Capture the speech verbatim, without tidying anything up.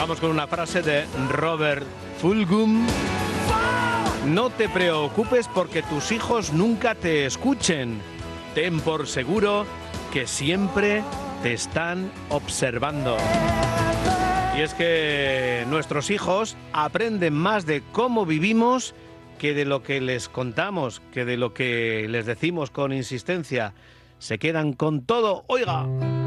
vamos con una frase de Robert Fulghum. No te preocupes porque tus hijos nunca te escuchen. Ten por seguro que siempre te están observando. Y es que nuestros hijos aprenden más de cómo vivimos que de lo que les contamos, que de lo que les decimos con insistencia. Se quedan con todo. ¡Oiga!